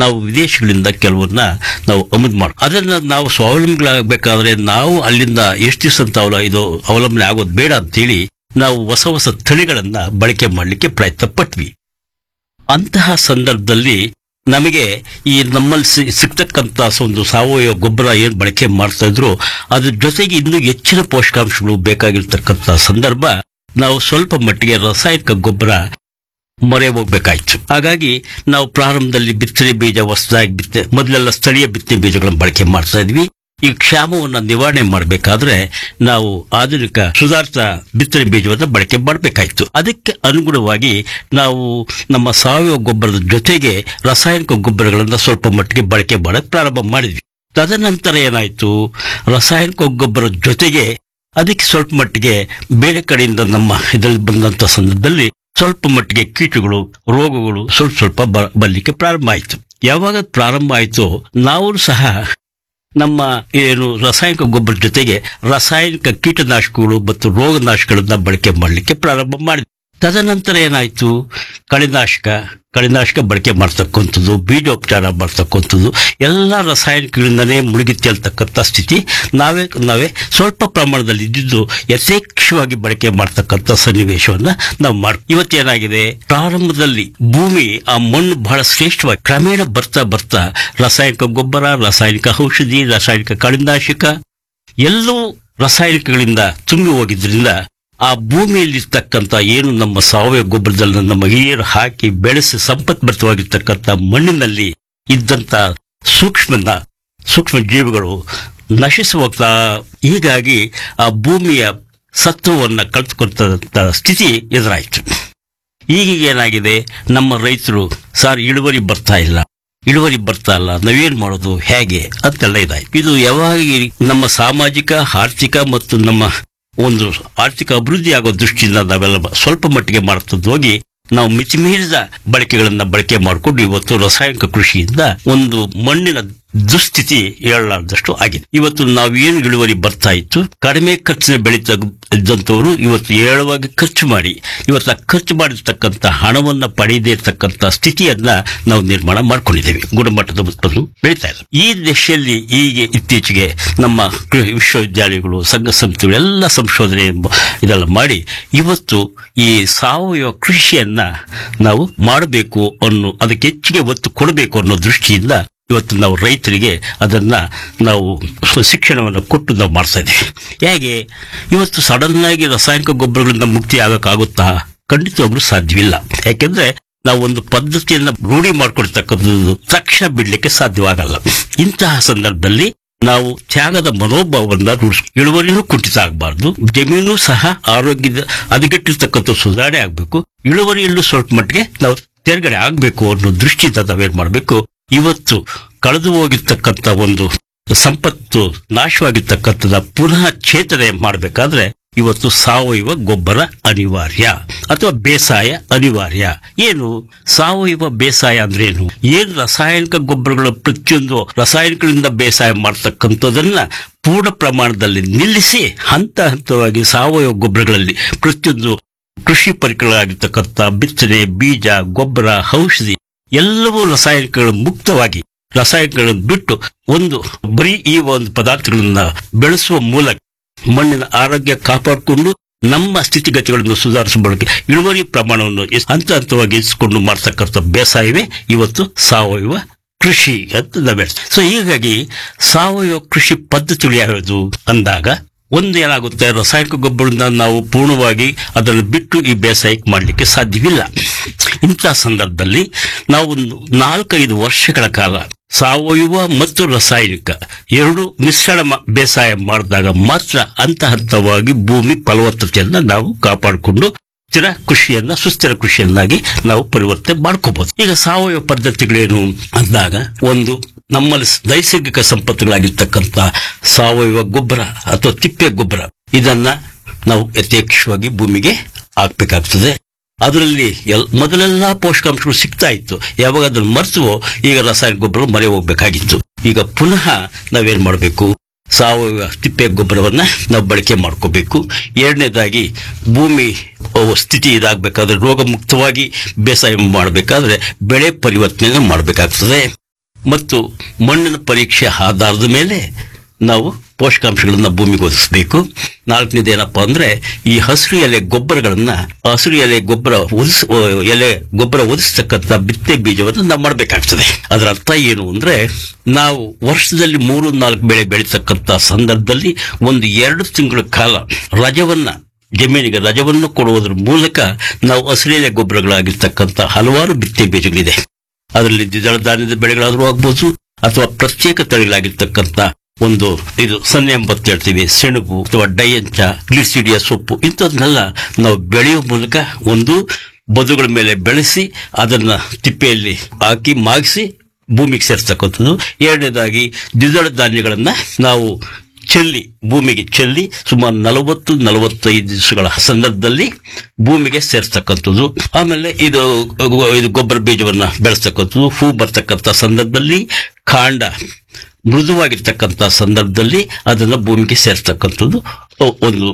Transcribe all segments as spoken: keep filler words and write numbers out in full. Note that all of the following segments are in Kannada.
ನಾವು ವಿದೇಶಗಳಿಂದ ಕೆಲವನ್ನ ನಾವು ಆಮದು ಮಾಡ ಅದನ್ನ ನಾವು ಸ್ವಾವಲಂಬಿಗಳಾಗಬೇಕಾದ್ರೆ ನಾವು ಅಲ್ಲಿಂದ ಎಷ್ಟು ದಿವಸ ಅಂತ ಅವಲ ಇದು ಅವಲಂಬನೆ ಆಗೋದು ಬೇಡ ಅಂತೇಳಿ ನಾವು ಹೊಸ ಹೊಸ ತಳಿಗಳನ್ನ ಬಳಕೆ ಮಾಡಲಿಕ್ಕೆ ಪ್ರಯತ್ನ ಪಟ್ವಿ. ಅಂತಹ ಸಂದರ್ಭದಲ್ಲಿ ನಮಗೆ ಈ ನಮ್ಮಲ್ಲಿ ಸಿಗ್ತಕ್ಕಂತ ಒಂದು ಸಾವಯವ ಗೊಬ್ಬರ ಏನ್ ಬಳಕೆ ಮಾಡ್ತಾ ಇದ್ರು ಅದ್ರ ಜೊತೆಗೆ ಇನ್ನೂ ಹೆಚ್ಚಿನ ಪೋಷಕಾಂಶಗಳು ಬೇಕಾಗಿರ್ತಕ್ಕಂತ ಸಂದರ್ಭ ನಾವು ಸ್ವಲ್ಪ ಮಟ್ಟಿಗೆ ರಾಸಾಯನಿಕ ಗೊಬ್ಬರ ಮೊರೆ ಹೋಗ್ಬೇಕಾಯ್ತು. ಹಾಗಾಗಿ ನಾವು ಪ್ರಾರಂಭದಲ್ಲಿ ಬಿತ್ತನೆ ಬೀಜ ಹೊಸದಾಗಿ ಬಿತ್ತೆ ಮೊದಲೆಲ್ಲ ಸ್ಥಳೀಯ ಬಿತ್ತನೆ ಬೀಜಗಳನ್ನು ಬಳಕೆ ಮಾಡ್ತಾ ಇದ್ವಿ. ಈ ಕ್ಷಾಮವನ್ನ ನಿವಾರಣೆ ಮಾಡಬೇಕಾದ್ರೆ ನಾವು ಆಧುನಿಕ ಸುಧಾರಿತ ಬಿತ್ತನೆ ಬೀಜವನ್ನ ಬಳಕೆ ಮಾಡಬೇಕಾಯ್ತು. ಅದಕ್ಕೆ ಅನುಗುಣವಾಗಿ ನಾವು ನಮ್ಮ ಸಾವಯವ ಗೊಬ್ಬರದ ಜೊತೆಗೆ ರಾಸಾಯನಿಕ ಗೊಬ್ಬರಗಳನ್ನ ಸ್ವಲ್ಪ ಮಟ್ಟಿಗೆ ಬಳಕೆ ಮಾಡಕ್ ಪ್ರಾರಂಭ ಮಾಡಿದ್ವಿ. ತದನಂತರ ಏನಾಯ್ತು, ರಾಸಾಯನಿಕ ಗೊಬ್ಬರದ ಜೊತೆಗೆ ಅದಕ್ಕೆ ಸ್ವಲ್ಪ ಮಟ್ಟಿಗೆ ಬೇರೆ ಕಡೆಯಿಂದ ನಮ್ಮ ಇದರಲ್ಲಿ ಬಂದಂತ ಸಂದರ್ಭದಲ್ಲಿ ಸ್ವಲ್ಪ ಮಟ್ಟಿಗೆ ಕೀಟಗಳು ರೋಗಗಳು ಸ್ವಲ್ಪ ಸ್ವಲ್ಪ ಬರ್ಲಿಕ್ಕೆ ಪ್ರಾರಂಭ ಆಯ್ತು. ಯಾವಾಗ ಪ್ರಾರಂಭ ಆಯ್ತು ನಾವು ಸಹ ನಮ್ಮ ಏನು ರಾಸಾಯನಿಕ ಗೊಬ್ಬರ ಜೊತೆಗೆ ರಾಸಾಯನಿಕ ಕೀಟನಾಶಕಗಳು ಮತ್ತು ರೋಗನಾಶಕಗಳನ್ನ ಬಳಕೆ ಮಾಡಲಿಕ್ಕೆ ಪ್ರಾರಂಭ ಮಾಡಿದ್ವಿ. ತದನಂತರ ಏನಾಯ್ತು, ಕಳೆನಾಶಕ ಕಳೆನಾಶಕ ಬಳಕೆ ಮಾಡ್ತಕ್ಕಂಥದ್ದು, ಬೀಜೋಪಚಾರ ಮಾಡ್ತಕ್ಕಂಥದ್ದು ಎಲ್ಲ ರಾಸಾಯನಿಕಗಳಿಂದನೇ ಮುಳುಗಿ ತೇಲ್ತಕ್ಕಂಥ ಸ್ಥಿತಿ ನಾವೇ ನಾವೇ ಸ್ವಲ್ಪ ಪ್ರಮಾಣದಲ್ಲಿ ಇದ್ದಿದ್ದು ಯಥೇಚ್ಛವಾಗಿ ಬಳಕೆ ಮಾಡ್ತಕ್ಕಂಥ ಸನ್ನಿವೇಶವನ್ನ ನಾವು ಮಾಡ್ ಇವತ್ತೇನಾಗಿದೆ, ಪ್ರಾರಂಭದಲ್ಲಿ ಭೂಮಿ ಆ ಮಣ್ಣು ಬಹಳ ಶ್ರೇಷ್ಠವಾಗಿ ಕ್ರಮೇಣ ಬರ್ತಾ ಬರ್ತಾ ರಾಸಾಯನಿಕ ಗೊಬ್ಬರ, ರಾಸಾಯನಿಕ ಔಷಧಿ, ರಾಸಾಯನಿಕ ಕಳೆನಾಶಕ ಎಲ್ಲವೂ ರಾಸಾಯನಿಕಗಳಿಂದ ತುಂಬಿ ಹೋಗಿದ್ರಿಂದ ಆ ಭೂಮಿಯಲ್ಲಿರ್ತಕ್ಕಂಥ ಏನು ನಮ್ಮ ಸಾವಯವ ಗೊಬ್ಬರದಲ್ಲಿ ನಮ್ಮ ಹಿರಿಯರು ಹಾಕಿ ಬೆಳೆಸಿ ಸಂಪತ್ಭರಿತವಾಗಿರ್ತಕ್ಕಂಥ ಮಣ್ಣಿನಲ್ಲಿ ಇದ್ದಂತ ಸೂಕ್ಷ್ಮ ಸೂಕ್ಷ್ಮ ಜೀವಿಗಳು ನಶಿಸಿ ಹೋಗ್ತಾ, ಹೀಗಾಗಿ ಆ ಭೂಮಿಯ ಸತ್ವವನ್ನ ಕಳೆದುಕೊಂಡ ಸ್ಥಿತಿ ಎದುರಾಯಿತು. ಈಗೀಗ ಏನಾಗಿದೆ, ನಮ್ಮ ರೈತರು ಸಾರ್ ಇಳುವರಿ ಬರ್ತಾ ಇಲ್ಲ ಇಳುವರಿ ಬರ್ತಾ ಇಲ್ಲ ನಾವೇನ್ ಮಾಡೋದು ಹೇಗೆ ಅಂತೆಲ್ಲ ಇದಾಯ್ತು. ಇದು ಯಾವಾಗ ನಮ್ಮ ಸಾಮಾಜಿಕ ಆರ್ಥಿಕ ಮತ್ತು ನಮ್ಮ ಒಂದು ಆರ್ಥಿಕ ಅಭಿವೃದ್ಧಿ ಆಗೋ ದೃಷ್ಟಿಯಿಂದ ನಾವೆಲ್ಲ ಸ್ವಲ್ಪ ಮಟ್ಟಿಗೆ ಮಾಡ್ತದ್ದು ಹೋಗಿ ನಾವು ಮಿತಿಮೀರಿದ ಬಳಕೆಗಳನ್ನ ಬಳಕೆ ಮಾಡಿಕೊಂಡು ಇವತ್ತು ರಾಸಾಯನಿಕ ಕೃಷಿಯಿಂದ ಒಂದು ಮಣ್ಣಿನ ದುಸ್ಥಿತಿ ಹೇಳಲಾರ್ದಷ್ಟು ಆಗಿದೆ. ಇವತ್ತು ನಾವೇನು ಇಳುವರಿ ಬರ್ತಾ ಇತ್ತು, ಕಡಿಮೆ ಖರ್ಚಿನ ಬೆಳೀತಾ ಇದ್ದಂಥವ್ರು ಇವತ್ತು ಏಳವಾಗಿ ಖರ್ಚು ಮಾಡಿ ಇವತ್ತು ಆ ಖರ್ಚು ಮಾಡಿರ್ತಕ್ಕಂಥ ಹಣವನ್ನ ಪಡೆಯದೇ ಇರತಕ್ಕಂಥ ಸ್ಥಿತಿಯನ್ನ ನಾವು ನಿರ್ಮಾಣ ಮಾಡ್ಕೊಂಡಿದ್ದೇವೆ. ಗುಣಮಟ್ಟದ ಉತ್ಪನ್ನ ಬೆಳೀತಾ ಇಲ್ಲ. ಈ ದಿಶೆಯಲ್ಲಿ ಈಗ ಇತ್ತೀಚೆಗೆ ನಮ್ಮ ವಿಶ್ವವಿದ್ಯಾಲಯಗಳು, ಸಂಘ ಸಂಸ್ಥೆಗಳು ಎಲ್ಲ ಸಂಶೋಧನೆ ಇದೆಲ್ಲ ಮಾಡಿ ಇವತ್ತು ಈ ಸಾವಯವ ಕೃಷಿಯನ್ನ ನಾವು ಮಾಡಬೇಕು ಅನ್ನೋ, ಅದಕ್ಕೆ ಹೆಚ್ಚಿಗೆ ಒತ್ತು ಕೊಡಬೇಕು ಅನ್ನೋ ದೃಷ್ಟಿಯಿಂದ ಇವತ್ತು ನಾವು ರೈತರಿಗೆ ಅದನ್ನ ನಾವು ಶಿಕ್ಷಣವನ್ನು ಕೊಟ್ಟು ನಾವು ಮಾಡ್ತಾ ಇದ್ದೀವಿ. ಹೇಗೆ ಇವತ್ತು ಸಡನ್ ಆಗಿ ರಾಸಾಯನಿಕ ಗೊಬ್ಬರಗಳಿಂದ ಮುಕ್ತಿ ಆಗಕ್ಕಾಗುತ್ತಾ? ಖಂಡಿತವಾಗ್ಲೂ ಸಾಧ್ಯವಿಲ್ಲ. ಯಾಕೆಂದ್ರೆ ನಾವು ಒಂದು ಪದ್ಧತಿಯನ್ನ ರೂಢಿ ಮಾಡ್ಕೊಳ್ತಕ್ಕಂಥದ್ದು ತಕ್ಷಣ ಬಿಡ್ಲಿಕ್ಕೆ ಸಾಧ್ಯವಾಗಲ್ಲ. ಇಂತಹ ಸಂದರ್ಭದಲ್ಲಿ ನಾವು ತ್ಯಾಗದ ಮನೋಭಾವವನ್ನ ರೂಢಿಸ್ ಇಳುವರಿನೂ ಕುಂಠಿತ ಆಗಬಾರ್ದು, ಜಮೀನು ಸಹ ಆರೋಗ್ಯದ ಹದಗೆಟ್ಟಿರ್ತಕ್ಕಂಥ ಸುಧಾರಣೆ ಆಗ್ಬೇಕು, ಇಳುವರಿಯಲ್ಲೂ ಸ್ವಲ್ಪ ಮಟ್ಟಿಗೆ ನಾವು ತೆರಗಡೆ ಆಗ್ಬೇಕು ಅನ್ನೋ ದೃಷ್ಟಿಯಿಂದ ನಾವೇನ್ ಮಾಡ್ಬೇಕು, ಇವತ್ತು ಕಳೆದು ಹೋಗಿರ್ತಕ್ಕಂಥ ಒಂದು ಸಂಪತ್ತು ನಾಶವಾಗಿರ್ತಕ್ಕಂಥದ ಪುನಃ ಚೇತನೆ ಮಾಡಬೇಕಾದ್ರೆ ಇವತ್ತು ಸಾವಯವ ಗೊಬ್ಬರ ಅನಿವಾರ್ಯ ಅಥವಾ ಬೇಸಾಯ ಅನಿವಾರ್ಯ. ಏನು ಸಾವಯವ ಬೇಸಾಯ ಅಂದ್ರೆ ಏನು? ಏನು ರಾಸಾಯನಿಕ ಗೊಬ್ಬರಗಳ ಪ್ರತಿಯೊಂದು ರಾಸಾಯನಿಕಗಳಿಂದ ಬೇಸಾಯ ಮಾಡ್ತಕ್ಕಂಥದನ್ನ ಪೂರ್ಣ ಪ್ರಮಾಣದಲ್ಲಿ ನಿಲ್ಲಿಸಿ ಹಂತ ಹಂತವಾಗಿ ಸಾವಯವ ಗೊಬ್ಬರಗಳಲ್ಲಿ ಪ್ರತಿಯೊಂದು ಕೃಷಿ ಪರಿಕರಗಳಾಗಿರ್ತಕ್ಕಂಥ ಬಿತ್ತನೆ ಬೀಜ ಗೊಬ್ಬರ ಔಷಧಿ ಎಲ್ಲವೂ ರಾಸಾಯನಿಕಗಳು ಮುಕ್ತವಾಗಿ ರಾಸಾಯನಿಕಗಳನ್ನು ಬಿಟ್ಟು ಒಂದು ಬರೀ ಈ ಒಂದು ಪದಾರ್ಥಗಳನ್ನ ಬೆಳೆಸುವ ಮೂಲಕ ಮಣ್ಣಿನ ಆರೋಗ್ಯ ಕಾಪಾಡಿಕೊಂಡು ನಮ್ಮ ಸ್ಥಿತಿಗತಿಗಳನ್ನು ಸುಧಾರಿಸಬಹುದಕ್ಕೆ ಇಳುವರಿ ಪ್ರಮಾಣವನ್ನು ಹಂತ ಹಂತವಾಗಿ ಹೆಚ್ಚಿಕೊಂಡು ಮಾಡ್ತಕ್ಕಂಥ ಬೇಸಾಯವೇ ಇವತ್ತು ಸಾವಯವ ಕೃಷಿ ಅಂತ ನಾವೇ. ಸೊ ಹೀಗಾಗಿ ಸಾವಯವ ಕೃಷಿ ಪದ್ಧತಿಗಳು ಯಾವ್ದು ಅಂದಾಗ ಒಂದು ಏನಾಗುತ್ತೆ, ರಾಸಾಯನಿಕ ಗೊಬ್ಬರದಿಂದ ನಾವು ಪೂರ್ಣವಾಗಿ ಅದನ್ನು ಬಿಟ್ಟು ಈ ಬೇಸಾಯಕ್ಕೆ ಮಾಡಲಿಕ್ಕೆ ಸಾಧ್ಯವಿಲ್ಲ. ಇಂಥ ಸಂದರ್ಭದಲ್ಲಿ ನಾವು ಒಂದು ನಾಲ್ಕೈದು ವರ್ಷಗಳ ಕಾಲ ಸಾವಯವ ಮತ್ತು ರಾಸಾಯನಿಕ ಎರಡು ಮಿಶ್ರಣ ಬೇಸಾಯ ಮಾಡಿದಾಗ ಮಾತ್ರ ಹಂತ ಹಂತವಾಗಿ ಭೂಮಿ ಫಲವತ್ತತೆಯನ್ನ ನಾವು ಕಾಪಾಡಿಕೊಂಡು ಸ್ಥಿರ ಕೃಷಿಯನ್ನ ಸುಸ್ಥಿರ ಕೃಷಿಯನ್ನಾಗಿ ನಾವು ಪರಿವರ್ತನೆ ಮಾಡ್ಕೋಬಹುದು. ಈಗ ಸಾವಯವ ಪದ್ಧತಿಗಳೇನು ಅಂದಾಗ ಒಂದು ನಮ್ಮಲ್ಲಿ ನೈಸರ್ಗಿಕ ಸಂಪತ್ತುಗಳಾಗಿರ್ತಕ್ಕಂಥ ಸಾವಯವ ಗೊಬ್ಬರ ಅಥವಾ ತಿಪ್ಪೆ ಗೊಬ್ಬರ ಇದನ್ನ ನಾವು ಯಥೇಚ್ಛವಾಗಿ ಭೂಮಿಗೆ ಹಾಕ್ಬೇಕಾಗ್ತದೆ. ಅದರಲ್ಲಿ ಎಲ್ ಮೊದಲೆಲ್ಲಾ ಪೋಷಕಾಂಶಗಳು ಸಿಗ್ತಾ ಇತ್ತು, ಯಾವಾಗ ಅದನ್ನು ಮರೆಸುವೋ ಈಗ ರಾಸಾಯನಿಕ ಗೊಬ್ಬರ ಮರೆ ಹೋಗ್ಬೇಕಾಗಿತ್ತು. ಈಗ ಪುನಃ ನಾವೇನ್ ಮಾಡಬೇಕು, ಸಾವಯವ ತಿಪ್ಪೆ ಗೊಬ್ಬರವನ್ನ ನಾವು ಬಳಕೆ ಮಾಡ್ಕೋಬೇಕು. ಎರಡನೇದಾಗಿ ಭೂಮಿ ಸ್ಥಿತಿ ಇದಾಗಬೇಕಾದ್ರೆ ರೋಗ ಮುಕ್ತವಾಗಿ ಬೇಸಾಯ ಮಾಡಬೇಕಾದ್ರೆ ಬೆಳೆ ಪರಿವರ್ತನೆ ಮಾಡಬೇಕಾಗ್ತದೆ. ಮತ್ತು ಮಣ್ಣಿನ ಪರೀಕ್ಷೆ ಆಧಾರದ ಮೇಲೆ ನಾವು ಪೋಷಕಾಂಶಗಳನ್ನ ಭೂಮಿಗೆ ಒದಗಿಸಬೇಕು. ನಾಲ್ಕನೇದು ಏನಪ್ಪಾ ಅಂದ್ರೆ ಈ ಹಸಿರು ಎಲೆ ಗೊಬ್ಬರಗಳನ್ನ ಹಸಿರು ಎಲೆ ಗೊಬ್ಬರ ಒದಿಸ್ ಎಲೆ ಗೊಬ್ಬರ ಒದಿಸ್ತಕ್ಕಂಥ ಬಿತ್ತೆ ಬೀಜವನ್ನು ನಾವು ಮಾಡಬೇಕಾಗ್ತದೆ. ಅದರ ಅರ್ಥ ಏನು ಅಂದ್ರೆ ನಾವು ವರ್ಷದಲ್ಲಿ ಮೂರು ನಾಲ್ಕು ಬೆಳೆ ಬೆಳೀತಕ್ಕಂಥ ಸಂದರ್ಭದಲ್ಲಿ ಒಂದು ಎರಡು ತಿಂಗಳ ಕಾಲ ರಜವನ್ನ ಜಮೀನಿಗೆ ರಜವನ್ನು ಕೊಡುವುದರ ಮೂಲಕ ನಾವು ಹಸಿರೆಲೆ ಗೊಬ್ಬರಗಳಾಗಿರ್ತಕ್ಕಂಥ ಹಲವಾರು ಬಿತ್ತೆ ಬೀಜಗಳಿದೆ. ಅದರಲ್ಲಿ ದ್ವಿದಳ ಧಾನ್ಯದ ಬೆಳೆಗಳಾದರೂ ಆಗ್ಬೋದು ಅಥವಾ ಪ್ರತ್ಯೇಕ ತಳಿಗಳಾಗಿರ್ತಕ್ಕಂಥ ಒಂದು ಇದು ಸೊನ್ನೆ ಎಂಬತ್ತು ಹೇಳ್ತೀವಿ, ಸೆಣಬು ಅಥವಾ ಡೈಯಂಚ, ಗ್ಲಿಸಿಡಿಯ ಸೊಪ್ಪು ಇಂಥದನ್ನೆಲ್ಲ ನಾವು ಬೆಳೆಯುವ ಮೂಲಕ ಒಂದು ಬದುಗಳ ಮೇಲೆ ಬೆಳೆಸಿ ಅದನ್ನ ತಿಪ್ಪೆಯಲ್ಲಿ ಹಾಕಿ ಮಾಗಿಸಿ ಭೂಮಿಗೆ ಸೇರಿಸ್ತಕ್ಕಂಥದ್ದು. ಎರಡನೇದಾಗಿ ದ್ವಿದಳ ಧಾನ್ಯಗಳನ್ನ ನಾವು ಚೆಲ್ಲಿ ಭೂಮಿಗೆ ಚೆಲ್ಲಿ ಸುಮಾರು ನಲವತ್ತು ನಲವತ್ತೈದು ದಿವಸಗಳ ಸಂದರ್ಭದಲ್ಲಿ ಭೂಮಿಗೆ ಸೇರಿಸ್ತಕ್ಕಂಥದ್ದು. ಆಮೇಲೆ ಇದು ಇದು ಗೊಬ್ಬರ ಬೀಜವನ್ನ ಬೆಳೆಸ್ತಕ್ಕಂಥದ್ದು. ಹೂ ಬರ್ತಕ್ಕಂಥ ಸಂದರ್ಭದಲ್ಲಿ ಕಾಂಡ ಮೃದುವಾಗಿರ್ತಕ್ಕಂಥ ಸಂದರ್ಭದಲ್ಲಿ ಅದನ್ನ ಭೂಮಿಗೆ ಸೇರಿಸ್ತಕ್ಕಂಥದ್ದು ಒಂದು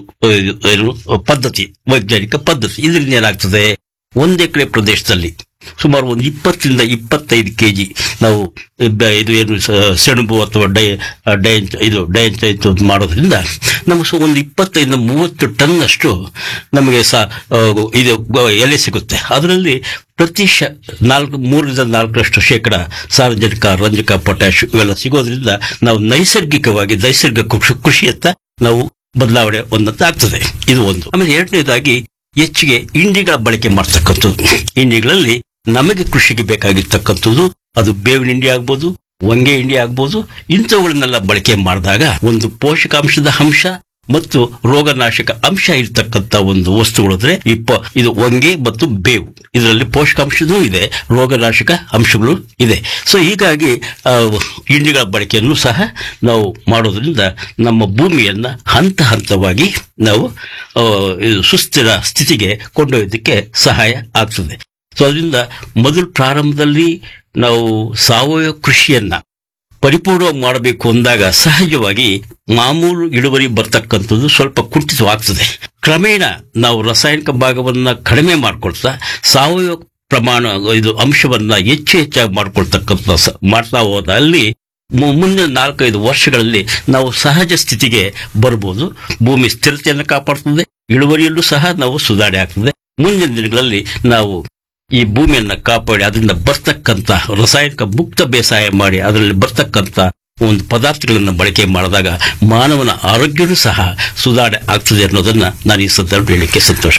ಪದ್ಧತಿ, ವೈಜ್ಞಾನಿಕ ಪದ್ಧತಿ. ಇದರಿಂದ ಏನಾಗ್ತದೆ, ಒಂದ್ ಎಕರೆ ಪ್ರದೇಶದಲ್ಲಿ ಸುಮಾರು ಒಂದು ಇಪ್ಪತ್ತರಿಂದ ಇಪ್ಪತ್ತೈದು ಕೆಜಿ ನಾವು ಇದು ಏನು ಸೆಣಬು ಅಥವಾ ಡೈ ಡೈಂಚ ಇದು ಡೈಂಚ ಇದು ಮಾಡೋದ್ರಿಂದ ನಮಗೆ ಒಂದು ಇಪ್ಪತ್ತೈದು ಮೂವತ್ತು ಟನ್ ಅಷ್ಟು ನಮಗೆ ಸಹ ಇದು ಎಲೆ ಸಿಗುತ್ತೆ. ಅದರಲ್ಲಿ ಪ್ರತಿ ಶ ನಾಲ್ಕು ಮೂರರಿಂದ ನಾಲ್ಕರಷ್ಟು ಶೇಕಡ ಸಾರಜನಕ, ರಂಜಕ, ಪೊಟ್ಯಾಶ್ ಇವೆಲ್ಲ ಸಿಗೋದ್ರಿಂದ ನಾವು ನೈಸರ್ಗಿಕವಾಗಿ ನೈಸರ್ಗಿಕ ಕೃಷಿಯತ್ತ ನಾವು ಬದಲಾವಣೆ ಒಂದಂತ ಆಗ್ತದೆ. ಇದು ಒಂದು. ಆಮೇಲೆ ಎರಡನೇದಾಗಿ ಹೆಚ್ಚಿಗೆ ಹಿಂಡಿಗಳ ಬಳಕೆ ಮಾಡ್ತಕ್ಕಂಥದ್ದು. ಹಿಂಡಿಗಳಲ್ಲಿ ನಮಗೆ ಕೃಷಿಗೆ ಬೇಕಾಗಿರ್ತಕ್ಕಂಥದ್ದು ಅದು ಬೇವಿನ ಹಿಂಡಿ ಆಗ್ಬೋದು, ಹೊಂಗೆ ಹಿಂಡಿ ಆಗ್ಬೋದು. ಇಂಥವುಗಳನ್ನೆಲ್ಲ ಬಳಕೆ ಮಾಡಿದಾಗ ಒಂದು ಪೋಷಕಾಂಶದ ಅಂಶ ಮತ್ತು ರೋಗನಾಶಕ ಅಂಶ ಇರ್ತಕ್ಕಂಥ ಒಂದು ವಸ್ತುಗಳು ಅಂದ್ರೆ ಇಪ್ಪ ಇದು ಹೊಂಗೆ ಮತ್ತು ಬೇವು. ಇದರಲ್ಲಿ ಪೋಷಕಾಂಶನೂ ಇದೆ, ರೋಗನಾಶಕ ಅಂಶಗಳು ಇದೆ. ಸೊ ಹೀಗಾಗಿ ಹಿಂಡಿಗಳ ಬಳಕೆಯನ್ನು ಸಹ ನಾವು ಮಾಡೋದ್ರಿಂದ ನಮ್ಮ ಭೂಮಿಯನ್ನ ಹಂತ ಹಂತವಾಗಿ ನಾವು ಸುಸ್ಥಿರ ಸ್ಥಿತಿಗೆ ಕೊಂಡೊಯ್ಯೋದಕ್ಕೆ ಸಹಾಯ ಆಗ್ತದೆ. ಸೊ ಅದರಿಂದ ಮೊದಲು ಪ್ರಾರಂಭದಲ್ಲಿ ನಾವು ಸಾವಯವ ಕೃಷಿಯನ್ನ ಪರಿಪೂರ್ಣವಾಗಿ ಮಾಡಬೇಕು ಅಂದಾಗ ಸಹಜವಾಗಿ ಮಾಮೂಲು ಇಳುವರಿ ಬರ್ತಕ್ಕಂಥದ್ದು ಸ್ವಲ್ಪ ಕುಂಠಿತವಾಗ್ತದೆ. ಕ್ರಮೇಣ ನಾವು ರಾಸಾಯನಿಕ ಭಾಗವನ್ನ ಕಡಿಮೆ ಮಾಡ್ಕೊಳ್ತಾ ಸಾವಯವ ಪ್ರಮಾಣ ಇದು ಅಂಶವನ್ನ ಹೆಚ್ಚು ಹೆಚ್ಚಾಗಿ ಮಾಡ್ಕೊಳ್ತಕ್ಕಂಥ ಮಾಡ್ತಾ ಹೋದ ಅಲ್ಲಿ ಮುಂದಿನ ನಾಲ್ಕೈದು ವರ್ಷಗಳಲ್ಲಿ ನಾವು ಸಹಜ ಸ್ಥಿತಿಗೆ ಬರ್ಬೋದು. ಭೂಮಿ ಸ್ಥಿರತೆಯನ್ನು ಕಾಪಾಡ್ತದೆ, ಇಳುವರಿಯಲ್ಲೂ ಸಹ ನಾವು ಸುಧಾರಣೆ ಆಗ್ತದೆ. ಮುಂದಿನ ದಿನಗಳಲ್ಲಿ ನಾವು ಈ ಭೂಮಿಯನ್ನ ಕಾಪಾಡಿ ಅದರಿಂದ ಬರ್ತಕ್ಕಂಥ ರಾಸಾಯನಿಕ ಮುಕ್ತ ಬೇಸಾಯ ಮಾಡಿ ಅದರಲ್ಲಿ ಬರ್ತಕ್ಕಂಥ ಒಂದು ಪದಾರ್ಥಗಳನ್ನ ಬಳಕೆ ಮಾಡಿದಾಗ ಮಾನವನ ಆರೋಗ್ಯವೂ ಸಹ ಸುಧಾರಣೆ ಆಗ್ತದೆ ಅನ್ನೋದನ್ನ ನಾನು ಈ ಸಂದರ್ಭ ಹೇಳಲಿಕ್ಕೆ ಸಂತೋಷ.